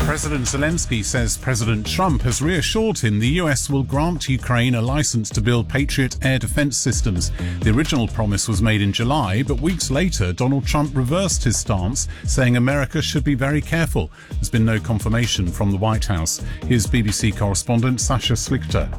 President Zelensky says President Trump has reassured him the US will grant Ukraine a license to build Patriot air defense systems. The original promise was made in July, but weeks later Donald Trump reversed his stance, saying America should be very careful. There's been no confirmation from the White House. Here's BBC correspondent Sasha Slichter.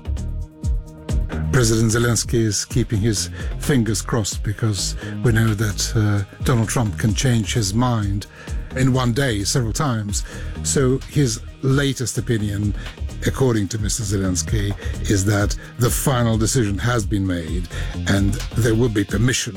President Zelensky is keeping his fingers crossed because we know that Donald Trump can change his mind in one day several times. So his latest opinion, according to Mr. Zelensky, is that the final decision has been made and there will be permission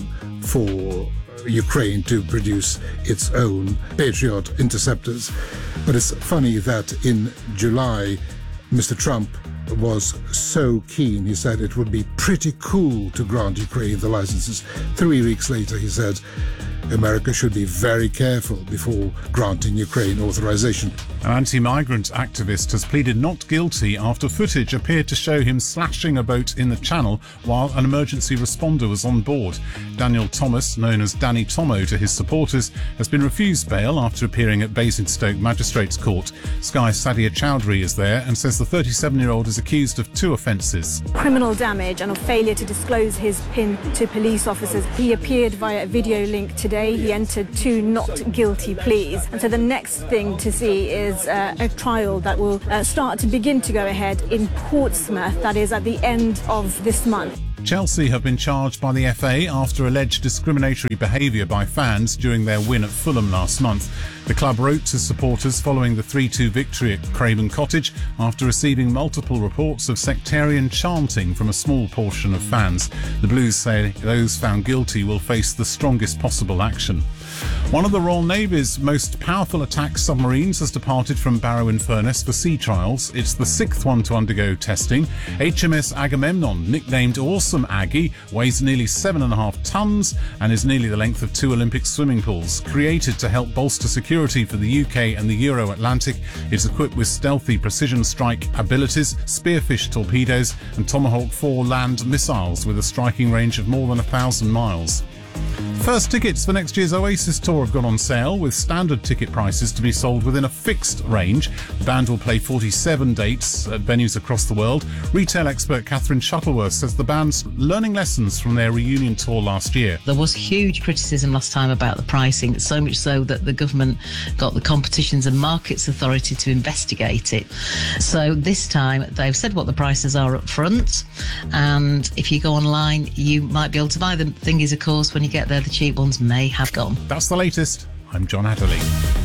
for Ukraine to produce its own Patriot interceptors. But it's funny that in July, Mr. Trump was so keen. He said it would be pretty cool to grant Ukraine the licenses. 3 weeks later, he said America should be very careful before granting Ukraine authorization. An anti-migrant activist has pleaded not guilty after footage appeared to show him slashing a boat in the channel while an emergency responder was on board. Daniel Thomas, known as Danny Tomo to his supporters, has been refused bail after appearing at Basingstoke Magistrates Court. Sky's Sadia Chowdhury is there and says the 37-year-old is accused of 2 offences. Criminal damage and a failure to disclose his PIN to police officers. He appeared via a video link today. He entered 2 not guilty pleas. And so the next thing to see is a trial that will start to begin to go ahead in Portsmouth, that is at the end of this month. Chelsea have been charged by the FA after alleged discriminatory behaviour by fans during their win at Fulham last month. The club wrote to supporters following the 3-2 victory at Craven Cottage after receiving multiple reports of sectarian chanting from a small portion of fans. The Blues say those found guilty will face the strongest possible action. One of the Royal Navy's most powerful attack submarines has departed from Barrow-in-Furness for sea trials. It's the 6th one to undergo testing. HMS Agamemnon, nicknamed Awesome Aggie, weighs nearly 7.5 tonnes and is nearly the length of 2 Olympic swimming pools. Created to help bolster security for the UK and the Euro-Atlantic, it's equipped with stealthy precision strike abilities, Spearfish torpedoes and Tomahawk 4 land missiles with a striking range of more than 1,000 miles. First tickets for next year's Oasis tour have gone on sale, with standard ticket prices to be sold within a fixed range. The band will play 47 dates at venues across the world. Retail expert Catherine Shuttleworth says the band's learning lessons from their reunion tour last year. There was huge criticism last time about the pricing, so much so that the government got the Competitions and Markets Authority to investigate it. So this time they've said what the prices are up front, and if you go online you might be able to buy them. The thing is, of course, when you get there, the cheap ones may have gone. That's the latest. I'm John Adderley.